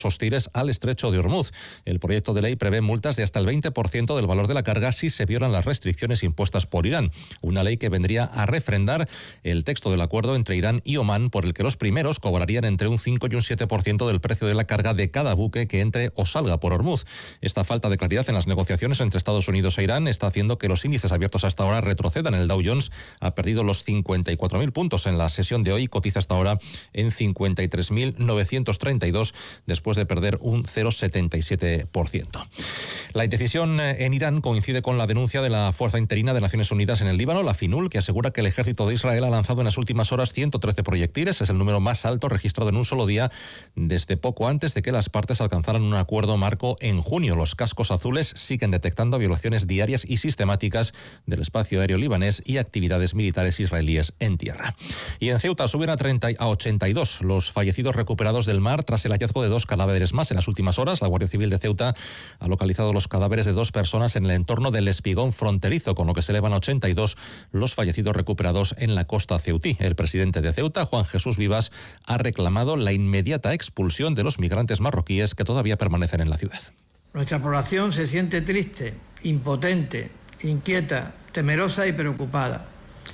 hostiles al estrecho de Ormuz. El proyecto de ley prevé multas de hasta el 20% del valor de la carga si se violan las restricciones impuestas por Irán. Una ley que vendría a refrendar el texto del acuerdo entre Irán y Omán, por el que los primeros cobrarían entre un 5 y un 7% del precio de la carga de cada buque que entre o salga por Ormuz. Esta falta de claridad en las negociaciones entre Estados Unidos e Irán está haciendo que los índices abiertos hasta ahora retrocedan. El Dow Jones ha perdido los 54.000 puntos en la sesión de hoy, cotiza hasta ahora en 53.932 después de perder un 0,77%. La indecisión en Irán coincide con la denuncia de la Fuerza Interina de Naciones Unidas en el Líbano, la FINUL, que asegura que el ejército de Israel ha lanzado en las últimas horas 113 proyectiles. Es el número más alto registrado en un solo día desde poco antes de que las partes alcanzaran un acuerdo marco en junio. Los cascos azules siguen detectando violaciones diarias y sistemáticas del espacio aéreo libanés y actividades militares israelíes en tierra. Y en Ceuta suben a 82 los fallecidos recuperados del mar tras el hallazgo de 2 cadáveres más. En las últimas horas, la Guardia Civil de Ceuta ha localizado los cadáveres de 2 personas en el entorno del espigón fronterizo, con lo que se elevan a 82 los fallecidos recuperados en la costa ceutí. El presidente de Ceuta, Juan Jesús Vivas, ha reclamado la inmediata expulsión de los migrantes marroquíes que todavía permanecen en la ciudad. Nuestra población se siente triste, impotente, inquieta, temerosa y preocupada.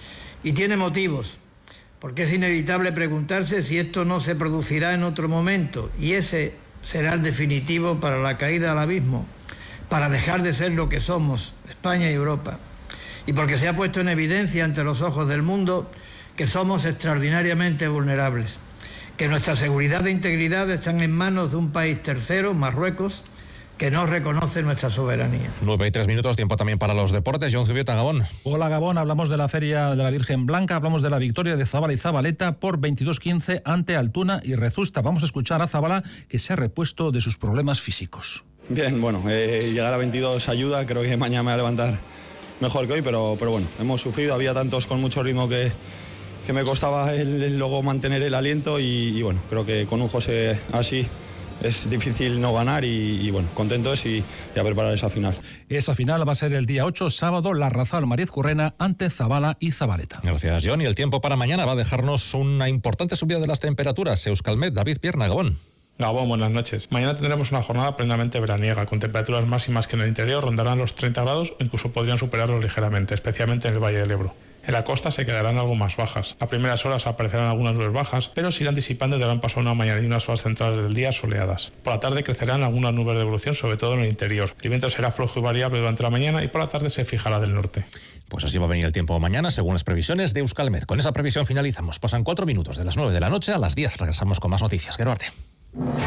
Y tiene motivos, porque es inevitable preguntarse si esto no se producirá en otro momento, y ese será el definitivo para la caída al abismo, para dejar de ser lo que somos, España y Europa. Y porque se ha puesto en evidencia ante los ojos del mundo que somos extraordinariamente vulnerables, que nuestra seguridad e integridad están en manos de un país tercero, Marruecos, que no reconoce nuestra soberanía. 9:03, tiempo también para los deportes. John Zubieta, Gabón. Hola, Gabón. Hablamos de la Feria de la Virgen Blanca, hablamos de la victoria de Zabala y Zabaleta por 22-15 ante Altuna y Rezusta. Vamos a escuchar a Zabala, que se ha repuesto de sus problemas físicos. Bien, bueno, llegar a 22 ayuda, creo que mañana me voy a levantar mejor que hoy, pero bueno, hemos sufrido, había tantos con mucho ritmo que me costaba luego mantener el aliento y bueno, creo que con un José así es difícil no ganar y bueno, contentos y a preparar esa final. Esa final va a ser el día 8, sábado, Larrazal Mariz Currena ante Zabala y Zabaleta. Gracias, John. Y el tiempo para mañana va a dejarnos una importante subida de las temperaturas. Euskalmet, David Pierna, Gabón. Gabón, buenas noches. Mañana tendremos una jornada plenamente veraniega, con temperaturas máximas que en el interior rondarán los 30 grados o incluso podrían superarlos ligeramente, especialmente en el Valle del Ebro. En la costa se quedarán algo más bajas. A primeras horas aparecerán algunas nubes bajas, pero se irán disipando y darán paso a una mañana y unas horas centrales del día soleadas. Por la tarde crecerán algunas nubes de evolución, sobre todo en el interior. El viento será flojo y variable durante la mañana y por la tarde se fijará del norte. Pues así va a venir el tiempo mañana, según las previsiones de Euskalmet. Con esa previsión finalizamos. Pasan 4 minutos de las 9 de la noche a las 10. Regresamos con más noticias. Geruarte.